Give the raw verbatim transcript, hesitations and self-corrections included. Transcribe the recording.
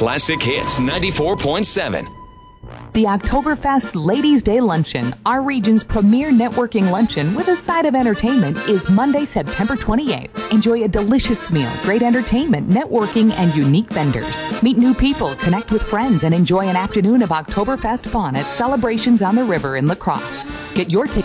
Classic Hits ninety-four point seven. The Oktoberfest Ladies' Day Luncheon, our region's premier networking luncheon with a side of entertainment, is Monday, September twenty-eighth. Enjoy a delicious meal, great entertainment, networking, and unique vendors. Meet new people, connect with friends, and enjoy an afternoon of Oktoberfest fun at Celebrations on the River in La Crosse. Get your tickets